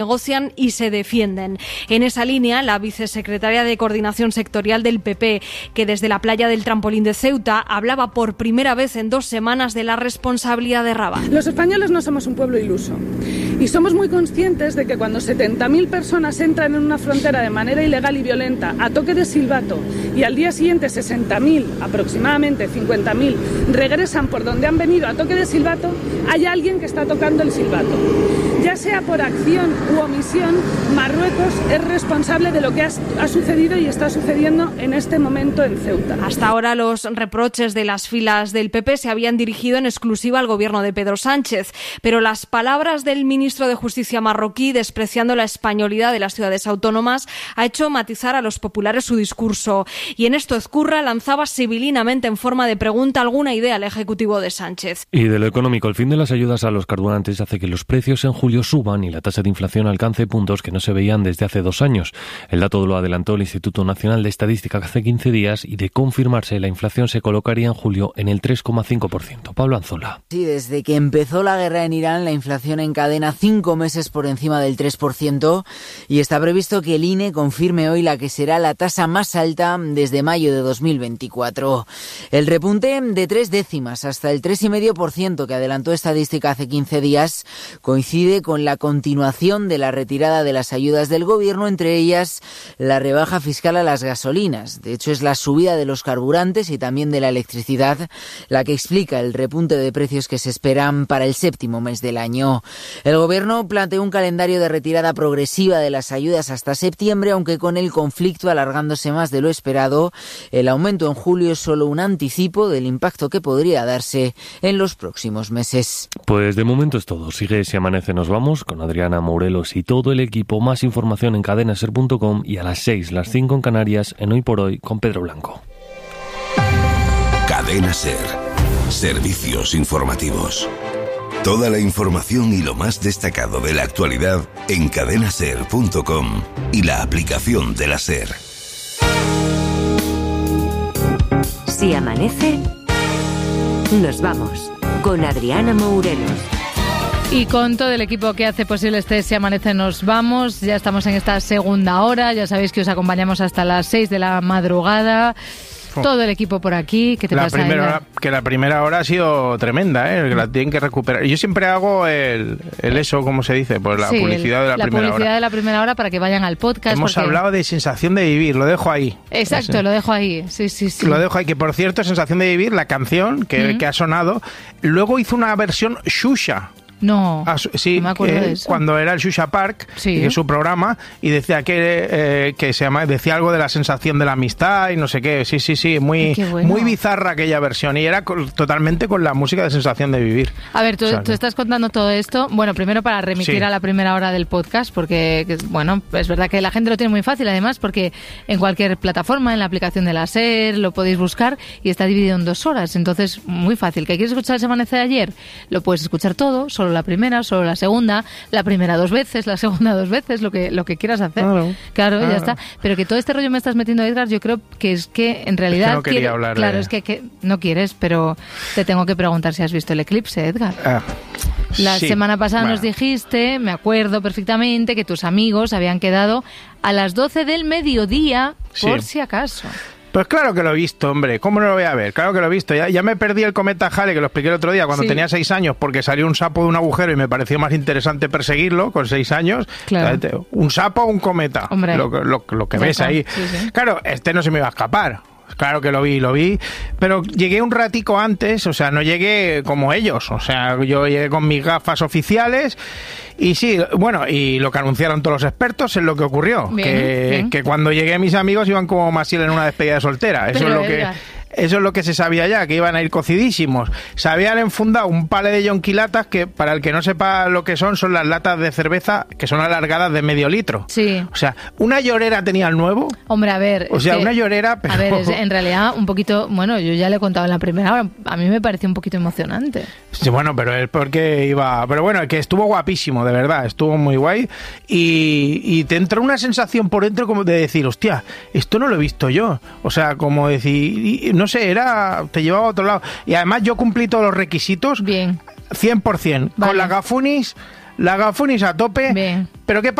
negocian y se defienden. En esa línea, la vicesecretaria de Coordinación Sectorial del PP, que desde la playa del Trampolín de Ceuta hablaba por primera vez en 2 semanas de la responsabilidad de Rabat. Los españoles no somos un pueblo iluso y somos muy conscientes de que cuando 70.000 personas entran en una frontera de manera ilegal y violenta a toque de silbato y al día siguiente 60.000, aproximadamente 50.000, regresan por donde han venido a toque de silbato, hay alguien que está tocando el silbato. Ya sea por acción u omisión, Marruecos es responsable de lo que ha sucedido y está sucediendo en este momento en Ceuta. Hasta ahora los reproches de las filas del PP se habían dirigido en exclusiva al gobierno de Pedro Sánchez, pero las palabras del ministro de Justicia marroquí, despreciando la españolidad de las ciudades autónomas, ha hecho matizar a los populares su discurso. Y en esto Ezcurra lanzaba sibilinamente en forma de pregunta alguna idea al ejecutivo de Sánchez. Y de lo económico, el fin de las ayudas a los carburantes hace que los precios en julio suban y la tasa de inflación alcance puntos que no se veían desde hace 2 años. El dato lo adelantó el Instituto Nacional de Estadística hace 15 días y de confirmarse la inflación se colocaría en julio en el 3,5%. Pablo Anzola. Sí, desde que empezó la guerra en Irán, la inflación encadena 5 meses por encima del 3% y está previsto que el INE confirme hoy la que será la tasa más alta desde mayo de 2024. El repunte de 3 décimas hasta el 3,5% que adelantó Estadística hace 15 días coincide con la continuación de la retirada de las ayudas del gobierno, entre ellas la rebaja fiscal a las gasolinas. De hecho, es la subida de los carburantes y también de la electricidad la que explica el repunte de precios que se esperan para el 7º mes del año. El gobierno planteó un calendario de retirada progresiva de las ayudas hasta septiembre, aunque con el conflicto alargándose más de lo esperado, el aumento en julio es solo un anticipo del impacto que podría darse en los próximos meses. Pues de momento es todo. Sigue Si Amanece Nos Vamos con Adriana Morelos y todo el equipo. Más información en cadenaser.com y a las 6, las 5 en Canarias, en Hoy por Hoy con Pedro Blanco. Cadena Ser. Servicios informativos. Toda la información y lo más destacado de la actualidad en cadenaser.com y la aplicación de la Ser. Si amanece, nos vamos con Adriana Morelos. Y con todo el equipo que hace posible este Si Amanece Nos Vamos, ya estamos en esta segunda hora, ya sabéis que os acompañamos hasta las 6 de la madrugada. Todo el equipo por aquí. ¿Qué te pasa? La primera hora ha sido tremenda, que la tienen que recuperar. Yo siempre hago el eso, ¿cómo se dice? Pues la publicidad de la primera hora. La publicidad de la primera hora para que vayan al podcast. Hemos hablado de Sensación de Vivir, lo dejo ahí. Exacto, lo dejo ahí. Sí. Lo dejo ahí, que por cierto, Sensación de Vivir, la canción que ha sonado, luego hizo una versión Xuxa. No, sí, no me acuerdo de eso. Cuando era el Xuxa Park, que es su programa, y decía que se llama, decía algo de la sensación de la amistad y no sé qué. Sí, muy bizarra aquella versión, y era totalmente con la música de Sensación de Vivir. A ver, tú estás contando todo esto, bueno, primero para remitir a la primera hora del podcast, porque, bueno, es verdad que la gente lo tiene muy fácil, además, porque en cualquier plataforma, en la aplicación de la SER, lo podéis buscar, y está dividido en 2 horas, entonces, muy fácil. ¿Que quieres escuchar Se Amanece de ayer? Lo puedes escuchar todo, solo la primera, solo la segunda, la primera 2 veces, la segunda 2 veces, lo que quieras hacer. Claro, ya está. Pero que todo este rollo me estás metiendo, Edgar, yo creo que es que en realidad... Es que no quería hablar. Claro, es que no quieres, pero te tengo que preguntar si has visto el eclipse, Edgar. La semana pasada nos dijiste, me acuerdo perfectamente, que tus amigos habían quedado a las 12 del mediodía, por si acaso. Pues claro que lo he visto, hombre. ¿Cómo no lo voy a ver? Claro que lo he visto. Ya me perdí el cometa Halley, que lo expliqué el otro día, cuando tenía 6 años, porque salió un sapo de un agujero y me pareció más interesante perseguirlo con 6 años. Claro. Un sapo o un cometa. Hombre, lo que ves ahí. Sí. Claro, no se me iba a escapar. Claro que lo vi, pero llegué un ratico antes, o sea, no llegué como ellos, o sea, yo llegué con mis gafas oficiales y sí, bueno, y lo que anunciaron todos los expertos es lo que ocurrió, bien. Que cuando llegué mis amigos iban como Maciel en una despedida de soltera, eso es lo que se sabía ya, que iban a ir cocidísimos. Se habían enfundado un palé de yonquilatas que, para el que no sepa lo que son las latas de cerveza que son alargadas de medio litro. Sí. O sea, una llorera tenía el nuevo. Hombre, a ver... O sea, una llorera... Pero... A ver, en realidad un poquito... Bueno, yo ya le he contado en la primera hora. A mí me pareció un poquito emocionante. Sí, bueno, pero es porque iba... Pero bueno, que estuvo guapísimo, de verdad. Estuvo muy guay. Y te entra una sensación por dentro como de decir, hostia, esto no lo he visto yo. O sea, como decir... No sé, te llevaba a otro lado. Y además yo cumplí todos los requisitos. Bien. 100%. Vale. Con las gafunis La Gafunis a tope. Bien. Pero ¿qué